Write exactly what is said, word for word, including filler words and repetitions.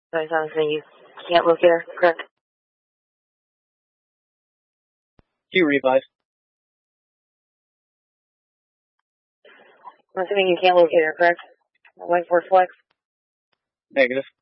So I'm saying you can't locate her, correct? Do you revive? I'm assuming you can't locate her, correct? White Force Flex? Negative.